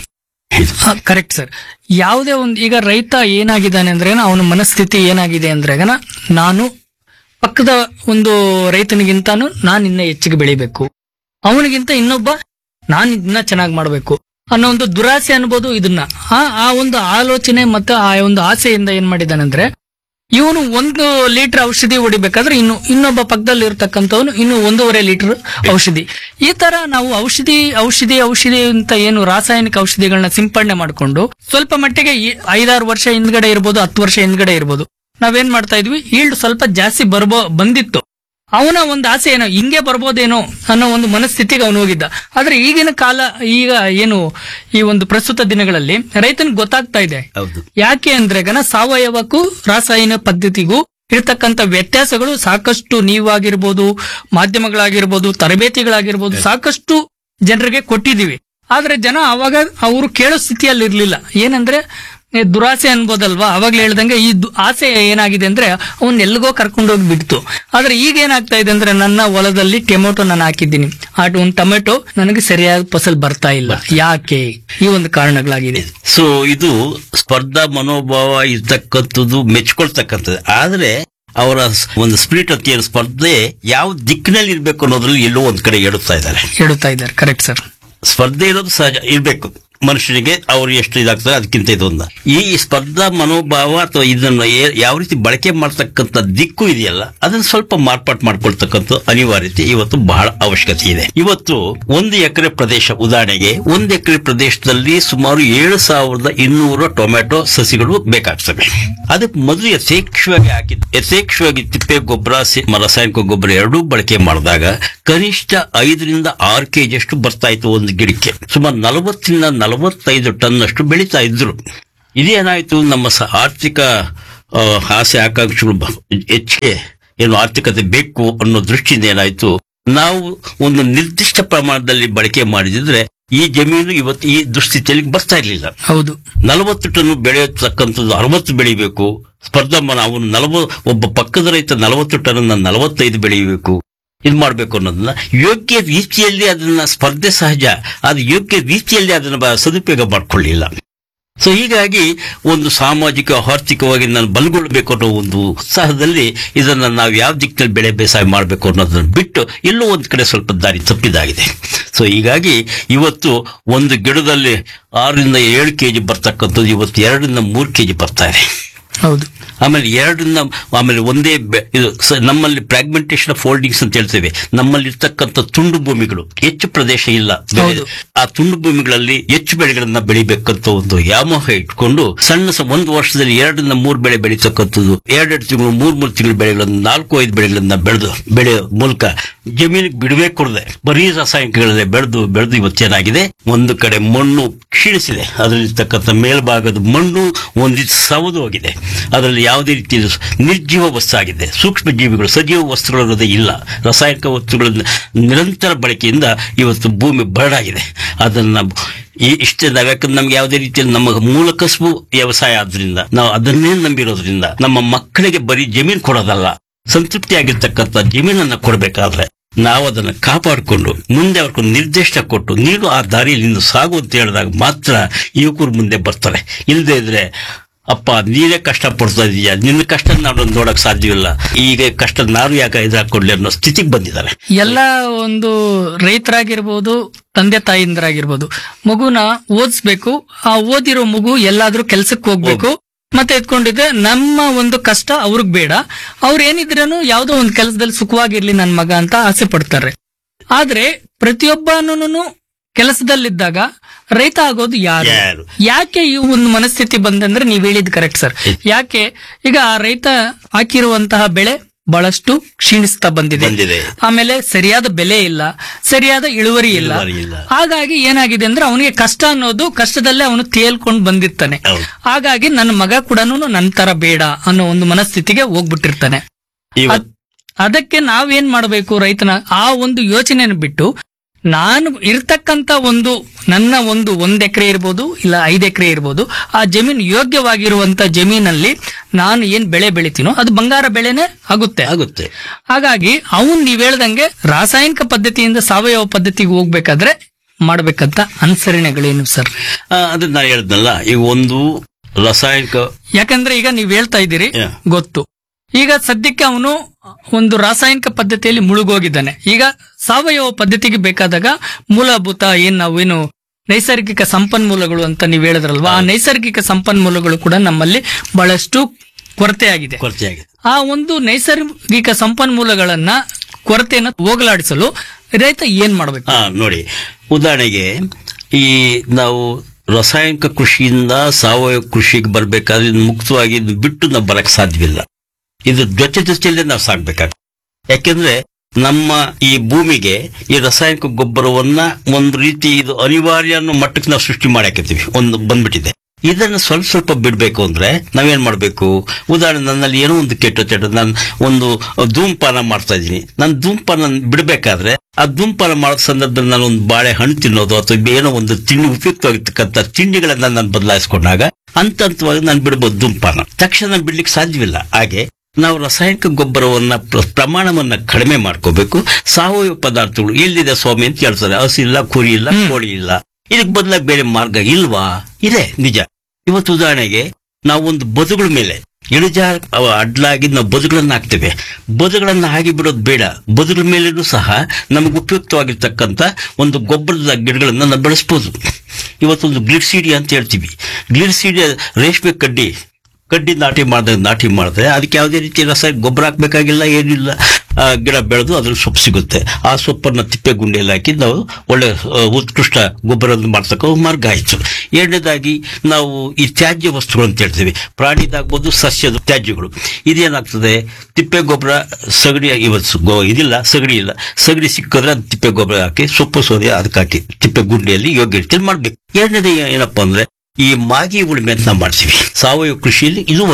Correct sir. ಯಾವುದೇ ಒಂದು ಈಗ ರೈತ ಏನಾಗಿದ್ದಾನೆ ಅಂದ್ರೆ ಅವನ ಮನಸ್ಥಿತಿ ಏನಾಗಿದೆ ಅಂದ್ರೆ ನಾನು ಪಕ್ಕದ ಒಂದು ರೈತನಿಗಿಂತಾನು ನಾನು ಇನ್ನ ಹೆಚ್ಚಿಗೆ ಬೆಳಿಬೇಕು, ಅವನಿಗಿಂತ ಇನ್ನೊಬ್ಬ ನಾನು ಇದನ್ನ ಚೆನ್ನಾಗಿ ಮಾಡಬೇಕು ಅನ್ನೋ ಒಂದು ದುರಾಸೆ ಅನ್ಬೋದು. ಇದನ್ನ ಆ ಆ ಒಂದು ಆಲೋಚನೆ ಮತ್ತು ಆ ಒಂದು ಆಸೆಯಿಂದ ಏನ್ ಮಾಡಿದಾನಂದ್ರೆ ಇವನು ಒಂದು ಲೀಟರ್ ಔಷಧಿ ಹೊಡಿಬೇಕಾದ್ರೆ ಇನ್ನು ಇನ್ನೊಬ್ಬ ಪಕ್ಕದಲ್ಲಿ ಇರ್ತಕ್ಕಂಥವನು ಇನ್ನು ಒಂದೂವರೆ ಲೀಟರ್ ಔಷಧಿ. ಈ ತರ ನಾವು ಔಷಧಿ ಔಷಧಿ ಔಷಧಿ ಅಂತ ಏನು ರಾಸಾಯನಿಕ ಔಷಧಿಗಳನ್ನ ಸಿಂಪಡಣೆ ಮಾಡಿಕೊಂಡು ಸ್ವಲ್ಪ ಮಟ್ಟಿಗೆ ಐದಾರು ವರ್ಷ ಹಿಂದ್ಗಡೆ ಇರ್ಬೋದು, ಹತ್ತು ವರ್ಷ ಹಿಂದ್ಗಡೆ ಇರ್ಬೋದು, ನಾವೇನ್ ಮಾಡ್ತಾ ಇದ್ವಿ, ಈಲ್ಡ್ ಸ್ವಲ್ಪ ಜಾಸ್ತಿ ಬರ್ಬೋ ಬಂದಿತ್ತು. ಅವನ ಒಂದು ಆಸೆ ಏನೋ ಹಿಂಗೆ ಬರ್ಬೋದೇನೋ ಅನ್ನೋ ಒಂದು ಮನಸ್ಥಿತಿಗೆ ಅವನು ಹೋಗಿದ್ದ. ಆದ್ರೆ ಈಗಿನ ಕಾಲ ಈಗ ಏನು ಈ ಒಂದು ಪ್ರಸ್ತುತ ದಿನಗಳಲ್ಲಿ ರೈತನಿಗೆ ಗೊತ್ತಾಗ್ತಾ ಇದೆ. ಯಾಕೆ ಅಂದ್ರೆ ಗನ ಸಾವಯವಕ್ಕೂ ರಾಸಾಯನಿಕ ಪದ್ಧತಿಗೂ ಇರ್ತಕ್ಕಂಥ ವ್ಯತ್ಯಾಸಗಳು ಸಾಕಷ್ಟು ನೀವಾಗಿರ್ಬೋದು, ಮಾಧ್ಯಮಗಳಾಗಿರ್ಬೋದು, ತರಬೇತಿಗಳಾಗಿರ್ಬೋದು ಸಾಕಷ್ಟು ಜನರಿಗೆ ಕೊಟ್ಟಿದೀವಿ. ಆದ್ರೆ ಜನ ಅವಾಗ ಅವರು ಕೇಳೋ ಸ್ಥಿತಿಯಲ್ಲಿ ಇರ್ಲಿಲ್ಲ. ಏನಂದ್ರೆ ದುರಾಸೆ ಅನ್ಬೋದಲ್ವಾ, ಅವಾಗ್ಲೇ ಹೇಳ್ದಂಗೆ ಈ ಆಸೆ ಏನಾಗಿದೆ ಅಂದ್ರೆ ಅವನ್ ಎಲ್ಗೋ ಕರ್ಕೊಂಡೋಗಿ ಬಿಡ್ತು. ಆದ್ರೆ ಈಗ ಏನಾಗ್ತಾ ಇದೆ ಅಂದ್ರೆ ನನ್ನ ಹೊಲದಲ್ಲಿ ಟೊಮೆಟೊ ನಾನು ಹಾಕಿದ್ದೀನಿ, ಆ ಒಂದು ಟೊಮೆಟೊ ನನಗೆ ಸರಿಯಾದ ಫಸಲ್ ಬರ್ತಾ ಇಲ್ಲ. ಯಾಕೆ? ಈ ಒಂದು ಕಾರಣಗಳಾಗಿದೆ. ಸೊ ಇದು ಸ್ಪರ್ಧಾ ಮನೋಭಾವ ಇರ್ತಕ್ಕಂಥದ್ದು ಮೆಚ್ಕೊಳ್ತಕ್ಕಂಥದ್ದು. ಆದ್ರೆ ಅವರ ಒಂದು ಸ್ಪಿರಿಟ್ ಅಂತ ಏನು ಸ್ಪರ್ಧೆ ಯಾವ ದಿಕ್ಕಿನಲ್ಲಿ ಇರ್ಬೇಕು ಅನ್ನೋದ್ರಲ್ಲಿ ಎಲ್ಲೋ ಒಂದ್ ಕಡೆ ಎಡುತ್ತಾ ಇದ್ದಾರೆ ಎಡುತ್ತಾ ಇದ್ದಾರೆ ಕರೆಕ್ಟ್ ಸರ್. ಸ್ಪರ್ಧೆ ಇರೋದು ಸಹಜ ಇರ್ಬೇಕು ಮನುಷ್ಯನಿಗೆ, ಅವ್ರು ಎಷ್ಟು ಇದಾಗ್ತದೆ ಅದಕ್ಕಿಂತ ಇದೊಂದ. ಈ ಸ್ಪರ್ಧಾ ಮನೋಭಾವ ಅಥವಾ ಇದನ್ನ ಯಾವ ರೀತಿ ಬಳಕೆ ಮಾಡ್ತಕ್ಕಂಥ ದಿಕ್ಕು ಇದೆಯಲ್ಲ ಅದನ್ನ ಸ್ವಲ್ಪ ಮಾರ್ಪಾಟ್ ಮಾಡ್ಕೊಳ್ತಕ್ಕಂಥ ಅನಿವಾರ್ಯತೆ ಇವತ್ತು ಬಹಳ ಅವಶ್ಯಕತೆ ಇದೆ. ಇವತ್ತು ಒಂದು ಎಕರೆ ಪ್ರದೇಶ, ಉದಾಹರಣೆಗೆ ಒಂದು ಎಕರೆ ಪ್ರದೇಶದಲ್ಲಿ ಸುಮಾರು ಏಳು ಸಾವಿರದ ಇನ್ನೂರು ಟೊಮೆಟೊ ಸಸಿಗಳು ಬೇಕಾಗ್ತವೆ. ಅದಕ್ಕೆ ಮೊದಲು ಯಥೇಚ್ಛವಾಗಿ ಹಾಕಿದ್ದು ಯಥೇಚ್ಛವಾಗಿ ತಿಪ್ಪೆ ಗೊಬ್ಬರ, ರಾಸಾಯನಿಕ ಗೊಬ್ಬರ ಎರಡೂ ಬಳಕೆ ಮಾಡಿದಾಗ ಕನಿಷ್ಠ ಐದರಿಂದ ಆರು ಕೆಜಿ ಅಷ್ಟು ಬರ್ತಾ ಇತ್ತು ಒಂದು ಗಿಡಕ್ಕೆ. ಸುಮಾರು ನಲವತ್ತರಿಂದ ನಲವತ್ತೈದು ಟನ್ ಅಷ್ಟು ಬೆಳೀತಾ ಇದ್ರು. ಇದೇನಾಯ್ತು, ನಮ್ಮ ಆರ್ಥಿಕ ಆ, ಆಸೆ ಆಕಾಂಕ್ಷೆಗಳು ಬ- ಹೆಚ್ಚಿಗೆ ಏನು ಆರ್ಥಿಕತೆ ಬೇಕು ಅನ್ನೋ ದೃಷ್ಟಿಯಿಂದ ಏನಾಯ್ತು, ನಾವು ಒಂದು ನಿರ್ದಿಷ್ಟ ಪ್ರಮಾಣದಲ್ಲಿ ಬಳಕೆ ಮಾಡಿದ್ರೆ ಈ ಜಮೀನು ಇವತ್ತು ಈ ದುಸ್ಥಿತಿಯಲ್ಲಿ ಬರ್ತಾ ಇರಲಿಲ್ಲ. ಹೌದು. ನಲವತ್ತು ಟನ್ ಬೆಳೆಯತಕ್ಕಂಥದ್ದು ಅರವತ್ತು ಬೆಳಿಬೇಕು, ಸ್ಪರ್ಧಮಾನ ಅವನು ನಲವ ಒಬ್ಬ ಪಕ್ಕದ ರೈತ ನಲವತ್ತು ಟನ್ ನಲವತ್ತೈದು ಬೆಳಿಬೇಕು, ಇದು ಮಾಡಬೇಕು ಅನ್ನೋದನ್ನ ಯೋಗ್ಯ ರೀತಿಯಲ್ಲಿ ಅದನ್ನ ಸ್ಪರ್ಧೆ ಸಹಜ, ಅದು ಯೋಗ್ಯ ರೀತಿಯಲ್ಲಿ ಅದನ್ನ ಬ- ಸದುಪಯೋಗ ಮಾಡ್ಕೊಳ್ಳಿಲ್ಲ. ಸೊ ಹೀಗಾಗಿ ಒಂದು ಸಾಮಾಜಿಕ ಆರ್ಥಿಕವಾಗಿ ನಾನು ಬಲಗೊಳ್ಳಬೇಕು ಅನ್ನೋ ಒಂದು ಉತ್ಸಾಹದಲ್ಲಿ ಇದನ್ನ ನಾವು ಯಾವ ದಿಕ್ಕಿನಲ್ಲಿ ಬೆಳೆ ಬೇಸಾಯ ಮಾಡಬೇಕು ಅನ್ನೋದನ್ನ ಬಿಟ್ಟು ಎಲ್ಲೋ ಒಂದ್ ಕಡೆ ಸ್ವಲ್ಪ ದಾರಿ ತಪ್ಪಿದಾಗಿದೆ. ಸೊ ಹೀಗಾಗಿ ಇವತ್ತು ಒಂದು ಗಿಡದಲ್ಲಿ ಆರರಿಂದ ಏಳು ಕೆಜಿ ಬರ್ತಕ್ಕಂಥದ್ದು ಇವತ್ತು ಎರಡರಿಂದ ಮೂರು ಕೆಜಿ ಬರ್ತಾ ಇದೆ. ಹೌದು. ಆಮೇಲೆ ಎರಡನ್ನ ಆಮೇಲೆ ಒಂದೇ ಬೆ- ಇದು ಸ- ನಮ್ಮಲ್ಲಿ ಫ್ರಾಗ್ಮೆಂಟೇಶನ್ ಆಫ್ ಹೋಲ್ಡಿಂಗ್ಸ್ ಅಂತ ಹೇಳ್ತೇವೆ. ನಮ್ಮಲ್ಲಿ ಇರ್ತಕ್ಕಂಥ ತುಂಡು ಭೂಮಿಗಳು, ಹೆಚ್ಚು ಪ್ರದೇಶ ಇಲ್ಲ, ಬೆಳೆ- ಹೌದು. ಆ ತುಂಡು ಭೂಮಿಗಳಲ್ಲಿ ಹೆಚ್ಚು ಬೆಳೆಗಳನ್ನ ಬೆಳಿಬೇಕಂತ ಒಂದು ವ್ಯಾಮೋಹ ಇಟ್ಕೊಂಡು ಸಣ್ಣ ಸ- ಒಂದು ವರ್ಷದಲ್ಲಿ ಎರಡರಿಂದ ಮೂರು ಬೆಳೆ ಬೆಳೀತಕ್ಕಂಥದ್ದು, ಎರಡೆರಡು ತಿಂಗಳು ಮೂರ್ ಮೂರು ತಿಂಗಳು ಬೆಳೆಗಳನ್ನ ನಾಲ್ಕು ಐದು ಬೆಳೆಗಳನ್ನ ಬೆಳೆದು ಬೆಳೆಯೋ ಮೂಲಕ ಜಮೀನಿಗೆ ಬಿಡುವೆ ಕೊಡದೆ ಬರೀ ರಾಸಾಯನಿಕಗಳಲ್ಲೇ ಬೆಳೆದು ಬೆಳೆದು ಇವತ್ತೇನಾಗಿದೆ, ಒಂದು ಕಡೆ ಮಣ್ಣು ಕ್ಷೀಣಿಸಿದೆ, ಅದರಲ್ಲಿರ್ತಕ್ಕಂಥ ಮೇಲ್ಭಾಗದ ಮಣ್ಣು ಒಂದಿಷ್ಟು ಸವದು ಹೋಗಿದೆ, ಅದರಲ್ಲಿ ಯಾವುದೇ ರೀತಿಯ ನಿರ್ಜೀವ ವಸ್ತಾಗಿದೆ, ಸೂಕ್ಷ್ಮ ಜೀವಿಗಳು ಸಜೀವ ವಸ್ತುಗಳು ಅನ್ನೋದೇ ಇಲ್ಲ. ರಾಸಾಯನಿಕ ವಸ್ತುಗಳ ನಿರಂತರ ಬಳಕೆಯಿಂದ ಇವತ್ತು ಭೂಮಿ ಬರಡಾಗಿದೆ. ಅದನ್ನ ಈ ಇಷ್ಟೇ ನಾವು ಯಾಕಂದ್ರೆ ನಮ್ಗೆ ಯಾವುದೇ ರೀತಿಯಲ್ಲಿ ನಮ್ಮ ಮೂಲ ಕಸುಬು ವ್ಯವಸಾಯ ಆದ್ರಿಂದ ನಾವು ಅದನ್ನೇ ನಂಬಿರೋದ್ರಿಂದ ನಮ್ಮ ಮಕ್ಕಳಿಗೆ ಬರೀ ಜಮೀನು ಕೊಡೋದಲ್ಲ, ಸಂತೃಪ್ತಿ ಆಗಿರ್ತಕ್ಕಂಥ ಜಮೀನನ್ನ ಕೊಡಬೇಕಾದ್ರೆ ನಾವು ಅದನ್ನ ಕಾಪಾಡಿಕೊಂಡು ಮುಂದೆ ಅವ್ರಿಗೊಂದು ನಿರ್ದೇಶ ಕೊಟ್ಟು ನೀನು ಆ ದಾರಿಯಲ್ಲಿ ಸಾಗು ಅಂತ ಹೇಳಿದಾಗ ಮಾತ್ರ ಯುವಕರು ಮುಂದೆ ಬರ್ತಾರೆ. ಇಲ್ಲದೆ ಇದ್ರೆ ಅಪ್ಪ ನೀನೇ ಕಷ್ಟ ಪಡ್ತಾ ಇದೀಯ, ನಿನ್ನ ಕಷ್ಟ ನಾವು ನೋಡಕ್ ಸಾಧ್ಯವಿಲ್ಲ, ಈಗ ಕಷ್ಟ ನಾನು ಯಾಕೆ ಇದಾಕೊಡ್ಲಿ ಅನ್ನೋ ಸ್ಥಿತಿಗೆ ಬಂದಿದ್ದಾರೆ. ಎಲ್ಲ ಒಂದು ರೈತರಾಗಿರ್ಬೋದು, ತಂದೆ ತಾಯಿಂದರಾಗಿರ್ಬೋದು, ಮಗುನ ಓದಿಸ್ಬೇಕು. ಆ ಓದಿರೋ ಮಗು ಎಲ್ಲಾದ್ರೂ ಕೆಲ್ಸಕ್ಕೆ ಹೋಗ್ಬೇಕು ಮತ್ತೆ ಎತ್ಕೊಂಡಿದ್ರೆ ನಮ್ಮ ಒಂದು ಕಷ್ಟ ಅವ್ರಿಗೆ ಬೇಡ. ಅವ್ರು ಏನಿದ್ರೇನು ಯಾವ್ದೋ ಒಂದು ಕೆಲಸದಲ್ಲಿ ಸುಖವಾಗಿರ್ಲಿ ನನ್ ಮಗ ಅಂತ ಆಸೆ ಪಡ್ತಾರೆ. ಆದ್ರೆ ಪ್ರತಿಯೊಬ್ಬನೂ ಕೆಲಸದಲ್ಲಿದ್ದಾಗ ರೈತ ಆಗೋದು ಯಾರು? ಯಾರು? ಯಾಕೆ ಈ ಒಂದು ಮನಸ್ಥಿತಿ ಬಂದಂದ್ರೆ ನೀವ್ ಹೇಳಿದ್ ಕರೆಕ್ಟ್ ಸರ್. ಯಾಕೆ ಈಗ ಆ ರೈತ ಹಾಕಿರುವಂತಹ ಬೆಳೆ ಬಹಳಷ್ಟು ಕ್ಷೀಣಿಸ್ತಾ ಬಂದಿದೆ. ಬಂದಿದೆ. ಆಮೇಲೆ ಸರಿಯಾದ ಬೆಲೆ ಇಲ್ಲ, ಸರಿಯಾದ ಇಳುವರಿ ಇಲ್ಲ. ಇಳುವರಿ ಇಲ್ಲ. ಹಾಗಾಗಿ ಏನಾಗಿದೆ ಅಂದ್ರೆ ಅವನಿಗೆ ಕಷ್ಟ ಅನ್ನೋದು ಕಷ್ಟದಲ್ಲೇ ಅವನು ತೇಲ್ಕೊಂಡು ಬಂದಿರ್ತಾನೆ. ಹೌದು. ಹಾಗಾಗಿ ನನ್ನ ಮಗ ಕೂಡ ನನ್ನ ತರ ಬೇಡ ಅನ್ನೋ ಒಂದು ಮನಸ್ಥಿತಿಗೆ ಹೋಗ್ಬಿಟ್ಟಿರ್ತಾನೆ. ಇವತ್ತು ಅದ್- ಅದಕ್ಕೆ ನಾವೇನ್ ಮಾಡಬೇಕು, ರೈತನ ಆ ಒಂದು ಯೋಚನೆಯನ್ನು ಬಿಟ್ಟು ನಾನು ಇರ್ತಕ್ಕಂತ ಒಂದು ನನ್ನ ಒಂದು ಒಂದ್ ಎಕರೆ ಇರ್ಬೋದು ಇಲ್ಲ ಐದ್ ಎಕರೆ ಇರ್ಬೋದು, ಆ ಜಮೀನು ಯೋಗ್ಯವಾಗಿರುವಂತ ಜಮೀನಲ್ಲಿ ನಾನು ಏನ್ ಬೆಳೆ ಬೆಳಿತೀನೋ ಅದು ಬಂಗಾರ ಬೆಳೆನೇ ಆಗುತ್ತೆ ಆಗುತ್ತೆ. ಹಾಗಾಗಿ ಅವನ್ ನೀವ್ ಹೇಳ್ದಂಗೆ ರಾಸಾಯನಿಕ ಪದ್ಧತಿಯಿಂದ ಸಾವಯವ ಪದ್ಧತಿಗೆ ಹೋಗ್ಬೇಕಾದ್ರೆ ಮಾಡ್ಬೇಕಂತ ಅನುಸರಣೆಗಳೇನು ಸರ್? ಆ, ಅದನ್ನ ನಾನು ಹೇಳಿದ್ನಲ್ಲ, ಈಗ ಒಂದು ರಾಸಾಯನಿಕ ಯಾಕಂದ್ರೆ ಈಗ ನೀವ್ ಹೇಳ್ತಾ ಇದ್ದೀರಿ Yeah. ಗೊತ್ತು. ಈಗ ಸದ್ಯಕ್ಕೆ ಅವನು ಒಂದು ರಾಸಾಯನಿಕ ಪದ್ಧತಿಯಲ್ಲಿ ಮುಳುಗೋಗಿದ್ದಾನೆ. ಈಗ ಸಾವಯವ ಪದ್ಧತಿಗೆ ಬೇಕಾದಾಗ ಮೂಲಭೂತ ಏನ್ ನಾವೇನು ನೈಸರ್ಗಿಕ ಸಂಪನ್ಮೂಲಗಳು ಅಂತ ನೀವ್ ಹೇಳಿದ್ರಲ್ವಾ, ಆ ನೈಸರ್ಗಿಕ ಸಂಪನ್ಮೂಲಗಳು ಕೂಡ ನಮ್ಮಲ್ಲಿ ಬಹಳಷ್ಟು ಕೊರತೆಯಾಗಿದೆ. ಕೊರತೆಯಾಗಿದೆ. ಆ ಒಂದು ನೈಸರ್ಗಿಕ ಸಂಪನ್ಮೂಲಗಳನ್ನ ಕೊರತೆಯನ್ನ ಹೋಗಲಾಡಿಸಲು ರೈತ ಏನ್ ಮಾಡ್ಬೇಕು? ಹಾ ನೋಡಿ, ಉದಾಹರಣೆಗೆ ಈ ನಾವು ರಾಸಾಯನಿಕ ಕೃಷಿಯಿಂದ ಸಾವಯವ ಕೃಷಿಗೆ ಬರ್ಬೇಕಾದ್ರೆ ಇದನ್ನ ಮುಕ್ತವಾಗಿ ಇದನ್ನ ಬಿಟ್ಟು ನಾವು ಬರಕ್ ಸಾಧ್ಯವಿಲ್ಲ. ಇದು ಜೊತೆ ಜೊತೆಯಲ್ಲೇ ನಾವು ಸಾಗ್ಬೇಕಾಗ್ತದೆ. ಯಾಕೆಂದ್ರೆ ನಮ್ಮ ಈ ಭೂಮಿಗೆ ಈ ರಾಸಾಯನಿಕ ಗೊಬ್ಬರವನ್ನ ಒಂದು ರೀತಿ ಇದು ಅನಿವಾರ್ಯ ಅನ್ನೋ ಮಟ್ಟಕ್ಕೆ ನಾವು ಸೃಷ್ಟಿ ಮಾಡಾಕಿರ್ತೀವಿ, ಒಂದು ಬಂದ್ಬಿಟ್ಟಿದೆ. ಇದನ್ನ ಸ್ವಲ್ಪ ಸ್ವಲ್ಪ ಬಿಡ್ಬೇಕು ಅಂದ್ರೆ ನಾವೇನ್ ಮಾಡ್ಬೇಕು? ಉದಾಹರಣೆ ನನ್ನಲ್ಲಿ ಏನೋ ಒಂದು ಕೆಟ್ಟ ಕೆಟ್ಟ ನಾನು ಒಂದು ಧೂಮಪಾನ ಮಾಡ್ತಾ ಇದ್ದೀನಿ. ನಾನು ಧೂಮಪಾನ ಬಿಡ್ಬೇಕಾದ್ರೆ ಆ ಧೂಮಪಾನ ಮಾಡೋ ಸಂದರ್ಭದಲ್ಲಿ ನಾನು ಒಂದು ಬಾಳೆ ಹಣ್ಣು ತಿನ್ನೋದು ಅಥವಾ ಏನೋ ಒಂದು ತಿಂಡಿ ಉಪಯುಕ್ತವಾಗಿರ್ತಕ್ಕಂಥ ತಿಂಡಿಗಳನ್ನ ನಾನು ಬದಲಾಯಿಸ್ಕೊಂಡಾಗ ಹಂತ ಹಂತವಾಗಿ ನಾನು ಬಿಡ್ಬೋದು ಧೂಮಪಾನ. ತಕ್ಷಣ ಬಿಡ್ಲಿಕ್ಕೆ ಸಾಧ್ಯವಿಲ್ಲ. ಹಾಗೆ ನಾವು ರಾಸಾಯನಿಕ ಗೊಬ್ಬರವನ್ನ ಪ್ರ- ಪ್ರಮಾಣವನ್ನ ಕಡಿಮೆ ಮಾಡ್ಕೋಬೇಕು. ಸಾವಯವ ಪದಾರ್ಥಗಳು ಎಲ್ಲಿದೆ ಸ್ವಾಮಿ ಅಂತ ಕೇಳ್ತಾರೆ. ಹಸು ಇಲ್ಲ, ಕುರಿ ಇಲ್ಲ, ಕೋಳಿ ಇಲ್ಲ, ಇದಕ್ಕೆ ಬದಲಾಗಿ ಬೇರೆ ಮಾರ್ಗ ಇಲ್ವಾ? ಇದೆ, ನಿಜ. ಇವತ್ತು ಉದಾಹರಣೆಗೆ ನಾವು ಒಂದು ಬದುಗಳ ಮೇಲೆ ಇಳಿಜಾರ ಅವ ಅಡ್ಲಾಗಿ ನಾವು ಬದುಗಳನ್ನ ಹಾಕ್ತೇವೆ. ಬದುಗಳನ್ನ ಹಾಗೆ ಬಿಡೋದು ಬೇಡ. ಬದುಗಳ ಮೇಲೆನೂ ಸಹ ನಮಗೆ ಉಪಯುಕ್ತವಾಗಿರ್ತಕ್ಕಂಥ ಒಂದು ಗೊಬ್ಬರದ ಗಿಡಗಳನ್ನ ನಾವು ಬೆಳೆಸ್ಬೋದು. ಇವತ್ತೊಂದು ಗ್ಲಿಡ್ಸೀಡಿಯಾ ಅಂತ ಹೇಳ್ತೀವಿ. ಗ್ಲಿಡ್ಸೀಡಿಯಾ ರೇಷ್ಮೆ ಕಡ್ಡಿ ಕಡ್ಡಿ ನಾಟಿ ಮಾಡಿದಾಗ ನಾಟಿ ಮಾಡಿದ್ರೆ ಅದಕ್ಕೆ ಯಾವುದೇ ರೀತಿ ರಾಸಾಯನಿಕ ಗೊಬ್ಬರ ಹಾಕ್ಬೇಕಾಗಿಲ್ಲ, ಏನಿಲ್ಲ. ಆ ಗಿಡ ಬೆಳೆದು ಅದ್ರ ಸೊಪ್ಪು ಸಿಗುತ್ತೆ. ಆ ಸೊಪ್ಪನ್ನ ತಿಪ್ಪೆ ಗುಂಡಿಯಲ್ಲಿ ಹಾಕಿ ನಾವು ಒಳ್ಳೆ ಆ, ಉತ್ಕೃಷ್ಟ ಗೊಬ್ಬರ ಮಾಡ್ತಕ್ಕ ಒಂದು ಮಾರ್ಗ ಆಯ್ತು. ಎರಡನೇದಾಗಿ ನಾವು ಈ ತ್ಯಾಜ್ಯ ವಸ್ತುಗಳು ಅಂತ ಹೇಳ್ತೀವಿ. ಪ್ರಾಣಿದಾಗ್ಬೋದು, ಸಸ್ಯದ ತ್ಯಾಜ್ಯಗಳು. ಇದೇನಾಗ್ತದೆ, ತಿಪ್ಪೆ ಗೊಬ್ಬರ ಸಗಣಿ ಇವತ್ತು ಗೋ ಇದಿಲ್ಲ, ಸಗಣಿ ಇಲ್ಲ, ಸಗಣಿ ಸಿಕ್ಕಿದ್ರೆ ಅದು ತಿಪ್ಪೆ ಗೊಬ್ಬರ ಹಾಕಿ ಸೊಪ್ಪು ಸೋದೆ ಅದಕ್ಕೆ ಹಾಕಿ ತಿಪ್ಪೆ ಗುಂಡಿಯಲ್ಲಿ ಯೋಗ್ಯ ರೀತಿಯಲ್ಲಿ ಮಾಡ್ಬೇಕು. ಎರಡನೇದು ಏನಪ್ಪಾ ಅಂದ್ರೆ ಈ ಮಾಗಿ ಉಳುಮೆ ಅಂತ ನಾವು ಮಾಡ್ತೀವಿ ಸಾವಯವ ಕೃಷಿಯಲ್ಲಿ. ಇದು ಒಂದು ಮಾರ್ಗ.